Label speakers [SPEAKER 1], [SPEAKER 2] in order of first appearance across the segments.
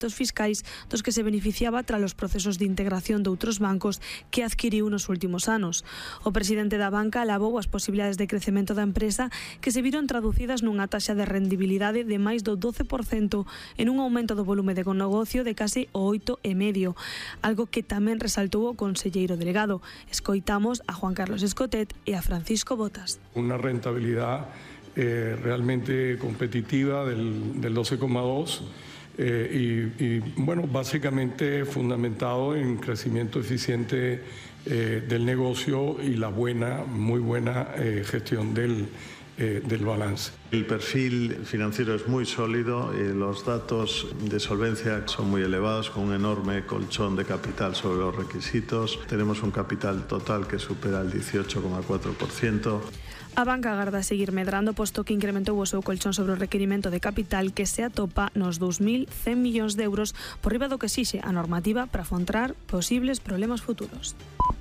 [SPEAKER 1] créditos fiscais dos que se beneficiaba tras os procesos de integración de outros bancos que adquiriu nos últimos anos. O presidente da banca alabou as posibilidades de crecemento da empresa que se viron traducidas nunha taxa de rendibilidade de máis do 12% en un aumento do volume de negocio de case o 8,5%, algo que tamén resaltou o conselleiro delegado. Escoitamos a Juan Carlos Escotet e a Francisco Botas.
[SPEAKER 2] Una rentabilidad realmente competitiva del 12,2%. Y bueno, básicamente fundamentado en crecimiento eficiente del negocio y la muy buena gestión del balance.
[SPEAKER 3] El perfil financiero es muy sólido y los datos de solvencia son muy elevados, con un enorme colchón de capital sobre los requisitos. Tenemos un capital total que supera el 18,4%.
[SPEAKER 1] A banca agarda seguir medrando, posto que incrementou o seu colchón sobre o requerimento de capital que se atopa nos 2.100 millóns de euros por riba do que exixe a normativa para afrontar posibles problemas futuros.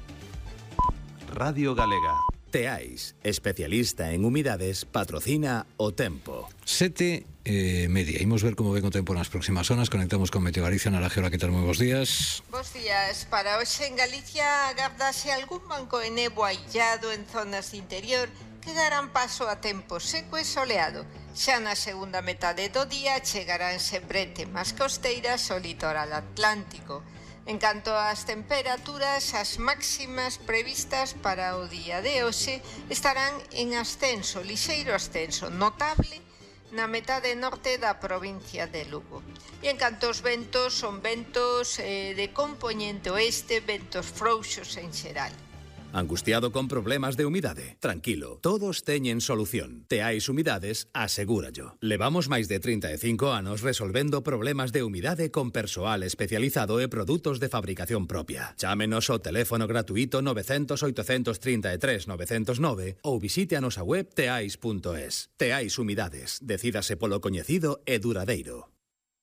[SPEAKER 4] Radio Galega. Teais, especialista en humidades, patrocina O Tempo.
[SPEAKER 5] 7:30. Imos ver como ven o tempo nas próximas zonas. Conectamos con Meteo Galicia. Nara Geo, que tal? Moi bons días.
[SPEAKER 6] Bos días. Para hoxe en Galicia agardase algún banco de néboa illado en zonas de interior que darán paso a tempo seco e soleado. Xa na segunda metade do día chegaránse brete máis costeiras ao litoral atlántico. En canto ás temperaturas, as máximas previstas para o día de hoxe estarán en ascenso, lixeiro ascenso, notable na metade norte da provincia de Lugo. E en canto aos ventos, son ventos de compoñente oeste, ventos frouxos en xeral.
[SPEAKER 4] Angustiado con problemas de humidade? Tranquilo, todos teñen solución. Teais Humidades asegúrallo. Levamos máis de 35 anos resolvendo problemas de humidade con persoal especializado e produtos de fabricación propia. Chámenos ao teléfono gratuito 900 833 909 ou visite a nosa web teais.es. Teais Humidades. Decídase polo coñecido e duradeiro.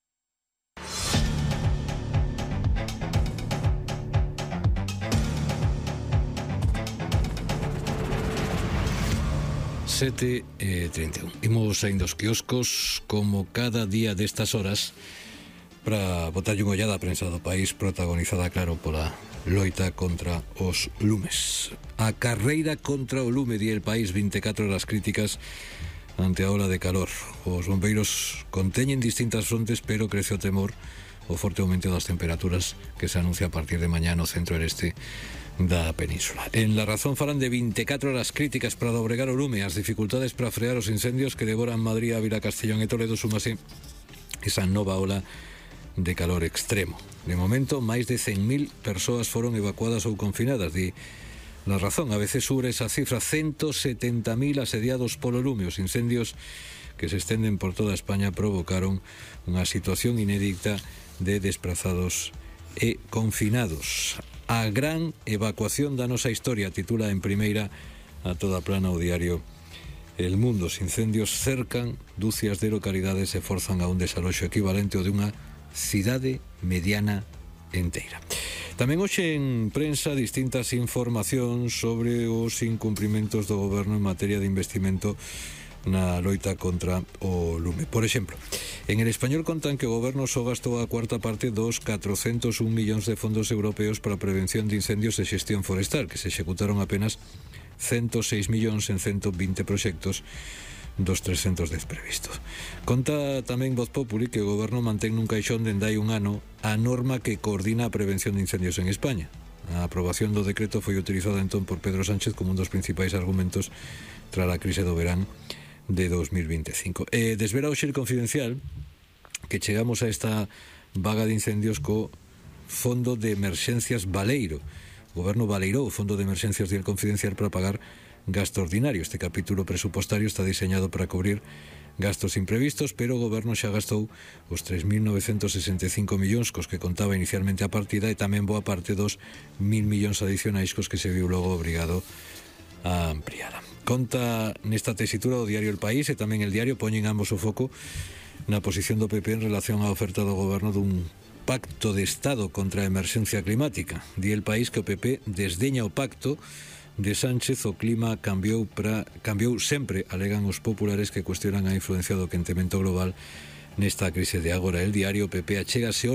[SPEAKER 5] Sete 31. Imos saindo os quioscos como cada día destas horas para botarlle unha ollada a prensa do país, protagonizada, claro, pola loita contra os lumes. A carreira contra o lume, di El País, 24 horas críticas ante a ola de calor. Os bombeiros conteñen distintas frontes, pero crece o temor o forte aumento das temperaturas que se anuncia a partir de mañá no centro e este da península. En La Razón falan de 24 horas críticas para dobregar o lume, as dificultades para frear os incendios que devoran Madrid, Ávila, Castellón e Toledo, súmase esa nova ola de calor extremo. De momento, máis de 100.000 persoas foron evacuadas ou confinadas, di La Razón. A veces sobre esa cifra, 170.000 asediados polo lume. Os incendios que se estenden por toda España provocaron unha situación inédita de desplazados e confinados. A gran evacuación da nosa historia, titula en primeira a toda plana o diario El Mundo. Os incendios cercan dúcias de localidades e forzan a un desaloxo equivalente ao de unha cidade mediana enteira. Tamén hoxe en prensa distintas informacións sobre os incumprimentos do goberno en materia de investimento na loita contra o lume. Por exemplo, en El Español contan que o goberno só gastou a cuarta parte dos 401 millóns de fondos europeos para a prevención de incendios e xestión forestal, que se executaron apenas 106 millóns en 120 proxectos dos 310 previstos. Conta tamén Voz Populi que o goberno mantén nun caixón dende hai un ano a norma que coordina a prevención de incendios en España. A aprobación do decreto foi utilizada entón por Pedro Sánchez como un dos principais argumentos tras a crise do verán de 2025. Desvela hoxe El Confidencial que chegamos a esta vaga de incendios co Fondo de Emerxencias Baleiro. O goberno baleirou o Fondo de Emerxencias del Confidencial para pagar gasto ordinario. Este capítulo presupostario está diseñado para cubrir gastos imprevistos, pero o goberno xa gastou os 3.965 millóns cos que contaba inicialmente a partida e tamén boa parte dos 1.000 millóns adicionais cos que se viu logo obrigado a ampliar. Conta nesta tesitura o diario El País e tamén El Diario poñen ambos o foco na posición do PP en relación á oferta do goberno dun pacto de Estado contra a emerxencia climática. Di El País que o PP desdeña o pacto de Sánchez. O clima cambiou sempre, alegan os populares que cuestionan a influencia do quentemento global nesta crise de agora. El Diario, PP achégase